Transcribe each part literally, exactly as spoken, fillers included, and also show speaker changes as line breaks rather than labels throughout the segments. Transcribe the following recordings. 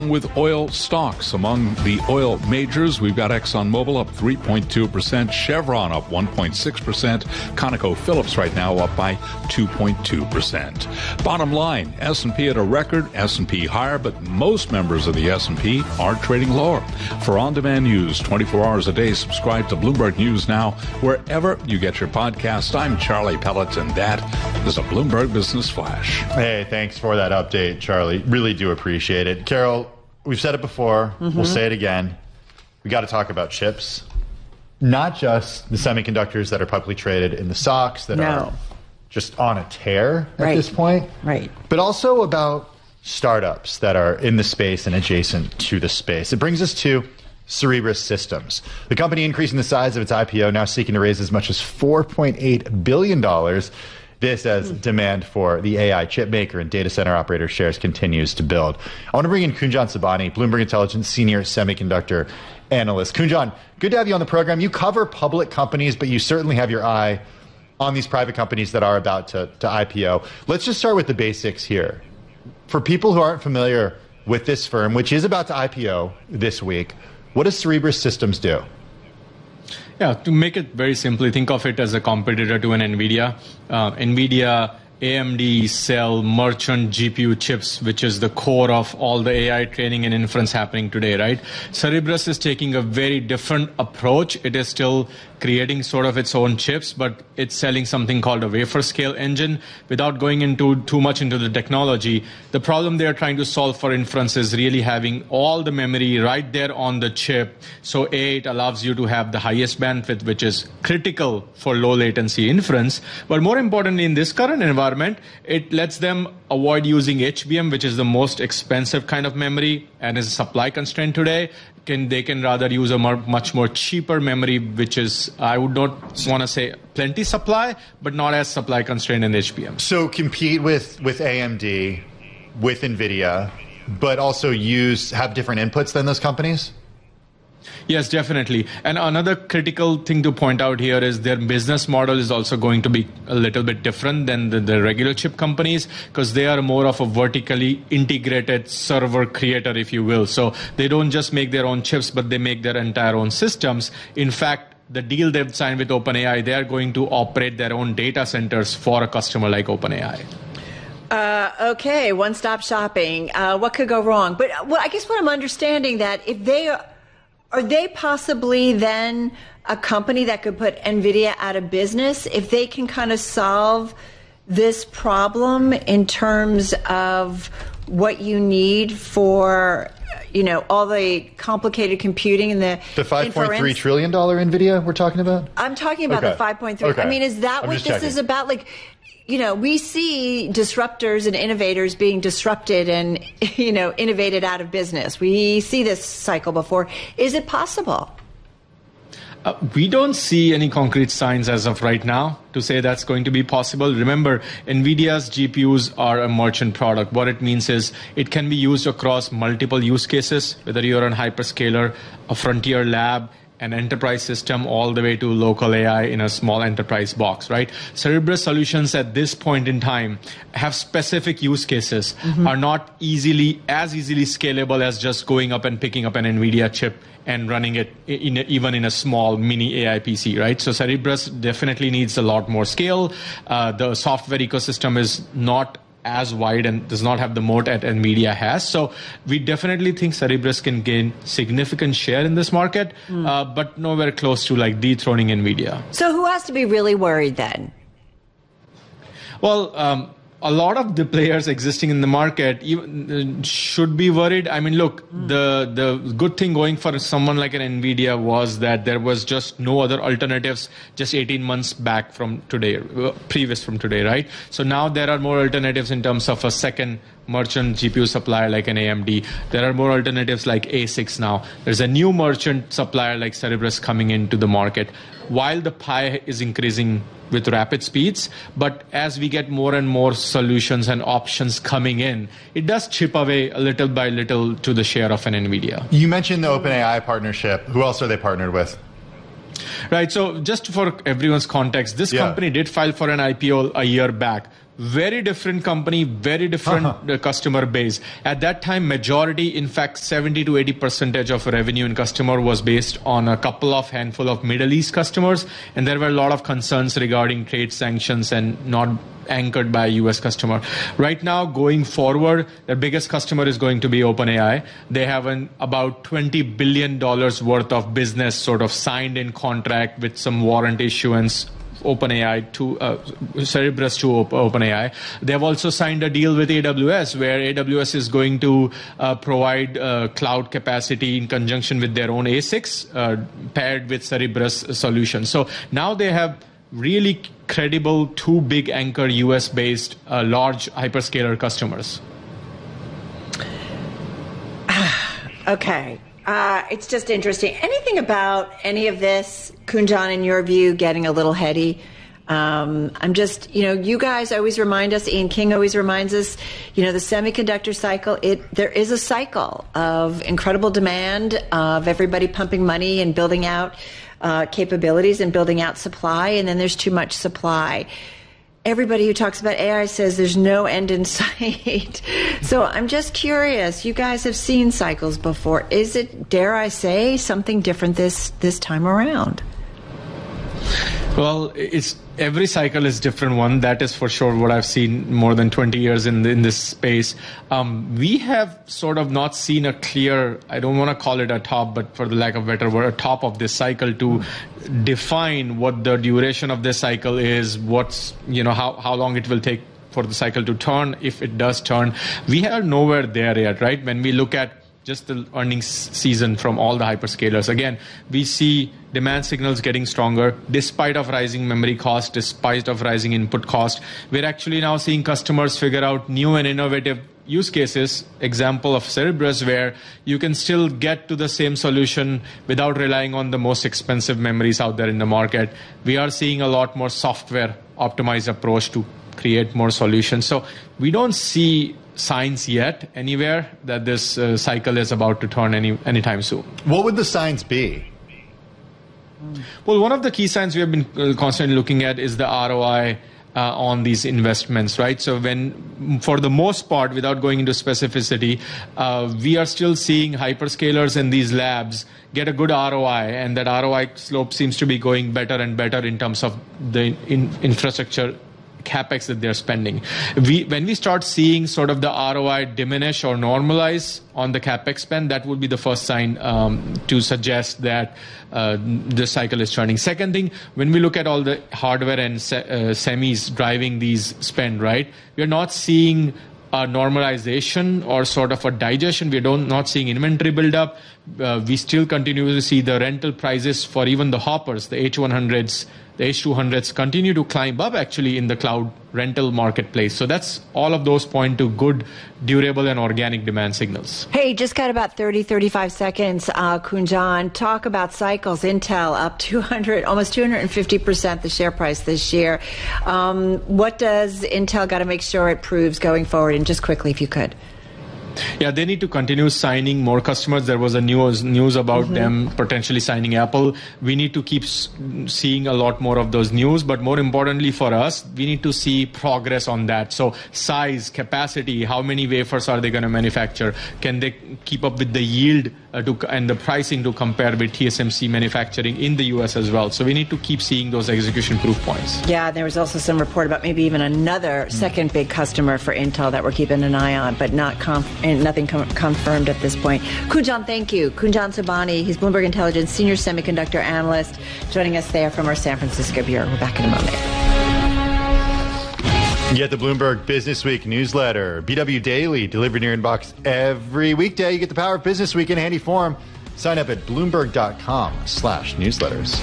With oil stocks. Among the oil majors, we've got ExxonMobil up three point two percent, Chevron up one point six percent, ConocoPhillips right now up by two point two percent. Bottom line, S and P at a record, S and P higher, but most members of the S and P are trading lower. For on-demand news twenty-four hours a day, subscribe to Bloomberg News Now wherever you get your podcast. I'm Charlie Pellet, and that is a Bloomberg Business Flash.
Hey, thanks for that update, Charlie. Really do appreciate it. Carol, we've said it before. Mm-hmm. We'll say it again. We got to talk about chips. Not just the semiconductors that are publicly traded in the stocks that no. are just on a tear at
right.
this point.
Right.
But also about startups that are in the space and adjacent to the space. It brings us to Cerebras Systems. The company increasing the size of its I P O, now seeking to raise as much as four point eight billion dollars. This as mm. demand for the A I chip maker and data center operator shares continues to build. I want to bring in Kunjan Sabani, Bloomberg Intelligence Senior Semiconductor Analyst. Kunjan, good to have you on the program. You cover public companies, but you certainly have your eye on these private companies that are about to, to I P O. Let's just start with the basics here. For people who aren't familiar with this firm, which is about to I P O this week, what does Cerebras Systems do?
Yeah, to make it very simply, think of it as a competitor to an NVIDIA. Uh, NVIDIA, A M D sell merchant G P U chips, which is the core of all the A I training and inference happening today, right? Cerebras is taking a very different approach. It is still creating sort of its own chips, but it's selling something called a wafer scale engine. Without going into too much into the technology, the problem they are trying to solve for inference is really having all the memory right there on the chip. So A, it allows you to have the highest bandwidth, which is critical for low latency inference. But more importantly, in this current environment, it lets them avoid using H B M, which is the most expensive kind of memory and is a supply constraint today. Can, they can rather use a more, much more cheaper memory, which is, I would not want to say plenty supply, but not as supply constrained in H B M.
So compete with, with A M D, with NVIDIA, but also use have different inputs than those companies?
Yes, definitely. And another critical thing to point out here is their business model is also going to be a little bit different than the, the regular chip companies, because they are more of a vertically integrated server creator, if you will. So they don't just make their own chips, but they make their entire own systems. In fact, the deal they've signed with OpenAI, they are going to operate their own data centers for a customer like OpenAI.
Uh, okay, one-stop shopping. Uh, what could go wrong? But well, I guess what I'm understanding that if they are, Are they possibly then a company that could put NVIDIA out of business if they can kind of solve this problem in terms of what you need for, you know, all the complicated computing and the
The five point three trillion dollars NVIDIA we're talking about?
I'm talking about
okay.
the five point three.
Okay.
I mean, is that
I'm
what this
checking.
is about? Like, you know, we see disruptors and innovators being disrupted and, you know, innovated out of business. We see this cycle before. Is it possible?
Uh, we don't see any concrete signs as of right now to say that's going to be possible. Remember, NVIDIA's G P Us are a merchant product. What it means is it can be used across multiple use cases, whether you're a hyperscaler, a frontier lab, an enterprise system, all the way to local A I in a small enterprise box, right? Cerebras solutions at this point in time have specific use cases, mm-hmm. are not easily, as easily scalable as just going up and picking up an NVIDIA chip and running it in a, even in a small mini A I P C, right? So Cerebras definitely needs a lot more scale. Uh, the software ecosystem is not as wide and does not have the moat that NVIDIA has. So we definitely think Cerebras can gain significant share in this market, mm. uh, but nowhere close to like dethroning NVIDIA.
So who has to be really worried then?
Well, um, a lot of the players existing in the market even should be worried. I mean, look, mm. the, the good thing going for someone like an NVIDIA was that there was just no other alternatives just eighteen months back from today, previous from today, right? So now there are more alternatives in terms of a second merchant G P U supplier like an A M D. There are more alternatives like A SICs now. There's a new merchant supplier like Cerebras coming into the market. While the pie is increasing with rapid speeds, but as we get more and more solutions and options coming in, it does chip away a little by little to the share of an NVIDIA.
You mentioned the OpenAI partnership. Who else are they partnered with?
Right, so just for everyone's context, this yeah. company did file for an I P O a year back. very different company, very different uh-huh. customer base. At that time, majority, in fact, seventy to eighty percentage of revenue in customer was based on a couple of handful of Middle East customers. And there were a lot of concerns regarding trade sanctions and not anchored by a U S customer. Right now, going forward, their biggest customer is going to be OpenAI. They have an about twenty billion dollars worth of business sort of signed in contract with some warrant issuance. OpenAI to uh, Cerebras to Op- OpenAI. They have also signed a deal with A W S, where A W S is going to uh, provide uh, cloud capacity in conjunction with their own A SICs uh, paired with Cerebras solutions. So now they have really credible, two big anchor U S-based uh, large hyperscaler customers.
Okay. Uh, it's just interesting. Anything about any of this, Kunjan, in your view, getting a little heady? Um, I'm just, you know, you guys always remind us, Ian King always reminds us, you know, the semiconductor cycle, it there is a cycle of incredible demand, of everybody pumping money and building out uh, capabilities and building out supply, and then there's too much supply. Everybody who talks about A I says there's no end in sight. So I'm just curious, you guys have seen cycles before. Is it, dare I say, something different this this time around?
Well, it's every cycle is different one. That is for sure what I've seen more than twenty years in the, in this space. Um, we have sort of not seen a clear, I don't want to call it a top, but for the lack of a better word, a top of this cycle to define what the duration of this cycle is, what's, you know, how, how long it will take for the cycle to turn, if it does turn. We are nowhere there yet, right? When we look at just the earnings season from all the hyperscalers, again, we see demand signals getting stronger despite of rising memory cost, despite of rising input cost. We're actually now seeing customers figure out new and innovative use cases, example of Cerebras, where you can still get to the same solution without relying on the most expensive memories out there in the market. We are seeing a lot more software optimized approach to create more solutions. So we don't see signs yet anywhere that this uh, cycle is about to turn any anytime soon.
What would the signs be?
Well, one of the key signs we have been uh, constantly looking at is the R O I uh, on these investments, right? So when, for the most part, without going into specificity, uh, we are still seeing hyperscalers in these labs get a good R O I, and that R O I slope seems to be going better and better in terms of the in- infrastructure capex that they're spending. We, when we start seeing sort of the R O I diminish or normalize on the capex spend, that would be the first sign um, to suggest that uh, the cycle is turning. Second thing, when we look at all the hardware and se- uh, semis driving these spend, right, we're not seeing a normalization or sort of a digestion. We don't not seeing inventory buildup. Uh, we still continue to see the rental prices for even the hoppers, the H one hundreds, the H two hundreds continue to climb up actually in the cloud rental marketplace. So that's all of those point to good, durable and organic demand signals.
Hey, just got about thirty, thirty-five seconds. Uh, Kunjan, talk about cycles. Intel up two hundred, almost two hundred fifty percent the share price this year. Um, what does Intel got to make sure it proves going forward? And just quickly, if you could.
Yeah, they need to continue signing more customers. There was a news news about mm-hmm. them potentially signing Apple. We need to keep seeing a lot more of those news, but more importantly for us, we need to see progress on that. So size, capacity, how many wafers are they going to manufacture? Can they keep up with the yield uh, to, and the pricing to compare with T S M C manufacturing in the U S as well? So we need to keep seeing those execution proof points.
Yeah, there was also some report about maybe even another mm. second big customer for Intel that we're keeping an eye on, but not conf- and nothing com- confirmed at this point. Kunjan, thank you. Kunjan Sobhani, he's Bloomberg Intelligence Senior Semiconductor Analyst, joining us there from our San Francisco bureau. We're back in a moment.
Get the Bloomberg Business Week newsletter, B W Daily, delivered in your inbox every weekday. You get the power of Business Week in handy form. Sign up at Bloomberg.com slash newsletters.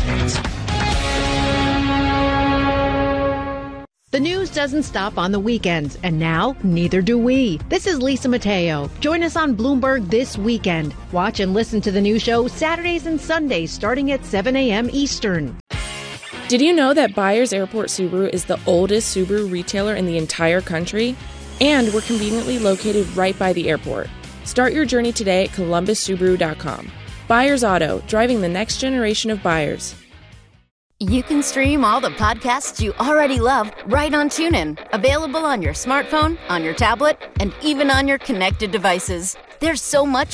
The news doesn't stop on the weekends, and now neither do we. This is Lisa Mateo. Join us on Bloomberg This Weekend. Watch and listen to the new show Saturdays and Sundays starting at seven a.m. Eastern.
Did you know that Byers Airport Subaru is the oldest Subaru retailer in the entire country? And we're conveniently located right by the airport. Start your journey today at Columbus Subaru dot com. Byers Auto, driving the next generation of buyers.
You can stream all the podcasts you already love right on TuneIn. Available on your smartphone, on your tablet, and even on your connected devices. There's so much